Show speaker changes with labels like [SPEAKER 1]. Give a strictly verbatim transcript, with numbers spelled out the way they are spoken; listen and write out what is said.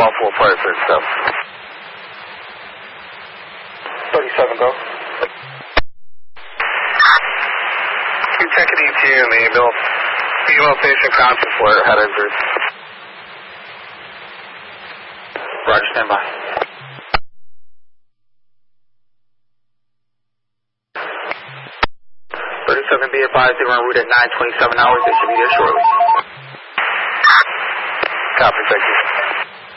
[SPEAKER 1] Buffalo Park for stuff.
[SPEAKER 2] thirty-seven, go.
[SPEAKER 1] Two checking E T in the ambulance. Female patient conscious for head injury.
[SPEAKER 2] Roger, stand by. thirty-seven, be advised they were en route at nine twenty-seven hours. They should be there shortly.
[SPEAKER 1] Copy, thank you.